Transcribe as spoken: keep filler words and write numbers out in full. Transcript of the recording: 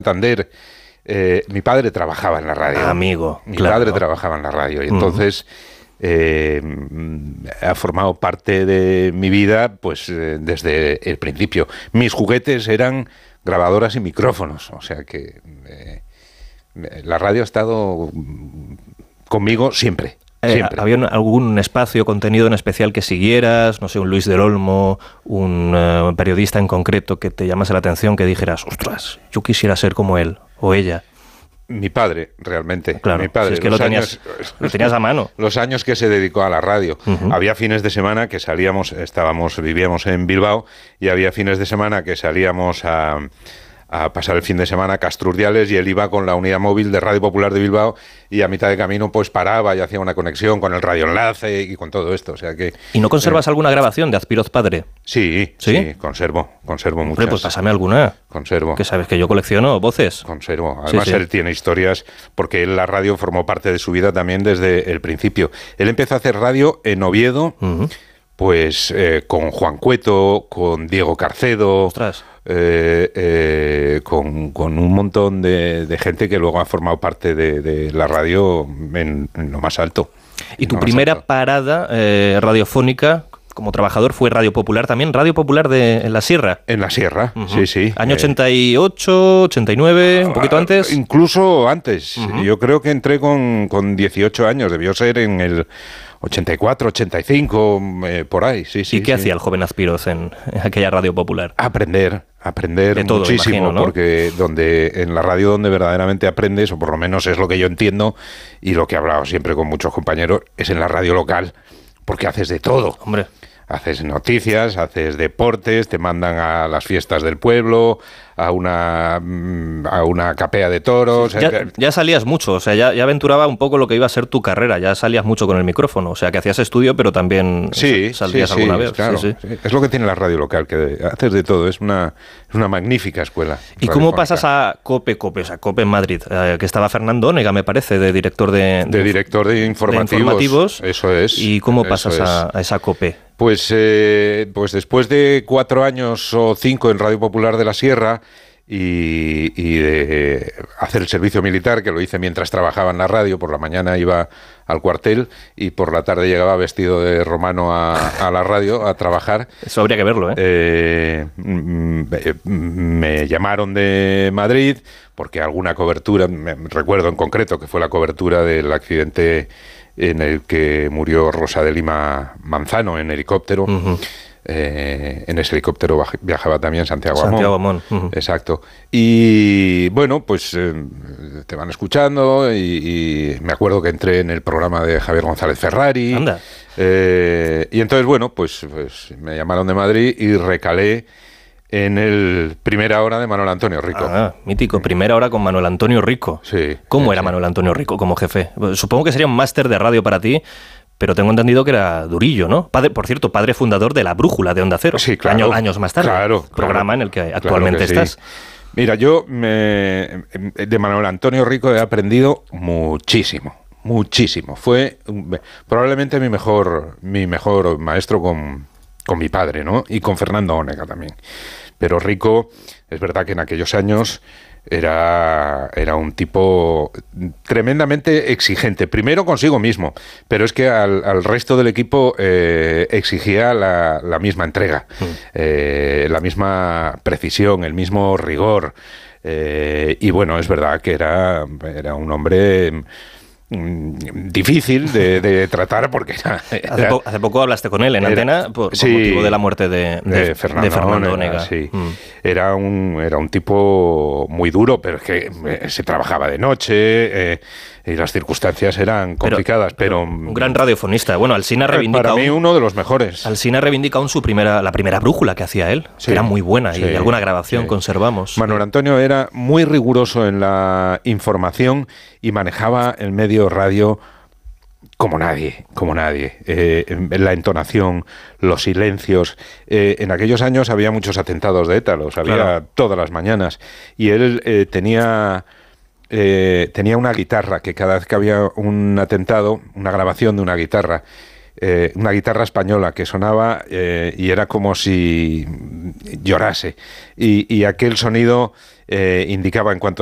Santander, eh, mi padre trabajaba en la radio. Amigo, Mi claro. padre trabajaba en la radio y entonces eh, ha formado parte de mi vida pues eh, desde el principio. Mis juguetes eran grabadoras y micrófonos, o sea que eh, la radio ha estado conmigo siempre. Eh, ¿Había un, algún espacio, contenido en especial que siguieras? No sé, un Luis del Olmo, un uh, periodista en concreto que te llamase la atención, que dijeras, ostras, yo quisiera ser como él o ella. Mi padre, realmente. Claro, mi padre. Si es que lo tenías, años, lo tenías a mano. Los años que se dedicó a la radio. Uh-huh. Había fines de semana que salíamos, estábamos, vivíamos en Bilbao, y había fines de semana que salíamos a... a pasar el fin de semana a Castrurdiales, y él iba con la unidad móvil de Radio Popular de Bilbao y a mitad de camino pues paraba y hacía una conexión con el radioenlace y con todo esto, o sea que... ¿Y no conservas eh, alguna grabación de Azpiroz padre? Sí, sí, sí, conservo, conservo muchas. Hombre, pues pásame alguna. Conservo. Que sabes que yo colecciono voces. Conservo. Además sí, sí. él tiene historias, porque él, la radio formó parte de su vida también desde el principio. Él empezó a hacer radio en Oviedo, uh-huh. pues eh, con Juan Cueto, con Diego Carcedo... Ostras. Eh, eh, con, con un montón de, de gente que luego ha formado parte de, de la radio en, en lo más alto. ¿Y tu primera alto. parada eh, radiofónica como trabajador fue Radio Popular también? ¿Radio Popular de en la Sierra? En la Sierra, uh-huh. sí, sí. ¿Año ochenta y ocho, ochenta y nueve, un poquito antes? Incluso antes. Uh-huh. Yo creo que entré con, con dieciocho años, debió ser en el ochenta y cuatro, ochenta y cinco, eh, por ahí, sí, sí. ¿Y qué sí. hacía el joven Azpiroz en, en aquella Radio Popular? Aprender, aprender de todo, muchísimo, imagino, ¿no? Porque donde, en la radio donde verdaderamente aprendes, o por lo menos es lo que yo entiendo, y lo que he hablado siempre con muchos compañeros, es en la radio local, porque haces de todo. Hombre. Haces noticias, haces deportes, te mandan a las fiestas del pueblo, a una a una capea de toros. Ya, ya salías mucho, o sea, ya, ya aventuraba un poco lo que iba a ser tu carrera, ya salías mucho con el micrófono, o sea, que hacías estudio, pero también sí, saldrías sí, alguna sí, vez. Claro, sí, sí. Sí. Es lo que tiene la radio local, que haces de todo, es una, es una magnífica escuela. ¿Y cómo pasas a COPE, COPE, o sea, COPE en Madrid? Eh, que estaba Fernando Onega, me parece, de director de... De, de director de informativos, de informativos. Eso es. ¿Y cómo pasas a, a esa COPE? Pues, eh, pues después de cuatro años o cinco en Radio Popular de la Sierra y, y de hacer el servicio militar, que lo hice mientras trabajaba en la radio, por la mañana iba al cuartel y por la tarde llegaba vestido de romano a, a la radio a trabajar. Eso habría que verlo, ¿eh? eh me, me llamaron de Madrid porque alguna cobertura, me recuerdo en concreto que fue la cobertura del accidente en el que murió Rosa de Lima Manzano en helicóptero. Uh-huh. Eh, en ese helicóptero viajaba también Santiago Amón. Santiago Amón. Uh-huh. Exacto. Y bueno, pues eh, te van escuchando y, y me acuerdo que entré en el programa de Javier González Ferrari. Anda. Eh, y entonces, bueno, pues, pues me llamaron de Madrid y recalé en el Primera Hora de Manuel Antonio Rico. Ah, mítico, Primera Hora con Manuel Antonio Rico. Sí. ¿Cómo sí, era sí. Manuel Antonio Rico como jefe? Supongo que sería un máster de radio para ti, pero tengo entendido que era durillo, ¿no? Padre, por cierto, padre fundador de La Brújula de Onda Cero. Sí, claro. Año, años más tarde. Claro, programa claro, en el que actualmente claro que estás. Sí. Mira, yo me, de Manuel Antonio Rico he aprendido muchísimo. Muchísimo. Fue probablemente mi mejor, mi mejor maestro con, con mi padre, ¿no? Y con Fernando Onega también. Pero Rico, es verdad que en aquellos años era, era un tipo tremendamente exigente. Primero consigo mismo, pero es que al, al resto del equipo eh, exigía la, la misma entrega, mm. eh, la misma precisión, el mismo rigor. Eh, y bueno, es verdad que era, era un hombre difícil de, de tratar porque era, era, hace, po- hace poco hablaste con él en era, antena por, sí, por motivo de la muerte de, de, de Fernando, de Fernando Onega. Sí. Mm. Era un era un tipo muy duro, pero es que eh, se trabajaba de noche eh, y las circunstancias eran complicadas, pero, pero un gran radiofonista. Bueno, Alsina reivindica para mí aún, uno de los mejores. Alsina reivindica aún su primera la primera brújula que hacía él, sí, que era muy buena sí, y alguna grabación sí. conservamos. Manuel Antonio era muy riguroso en la información y manejaba el medio radio como nadie, como nadie. Eh, la entonación, los silencios. Eh, en aquellos años había muchos atentados de ETA, los había claro. todas las mañanas. Y él eh, tenía, eh, tenía una guitarra que cada vez que había un atentado, una grabación de una guitarra, eh, una guitarra española que sonaba eh, y era como si llorase. Y, y aquel sonido eh, indicaba en cuanto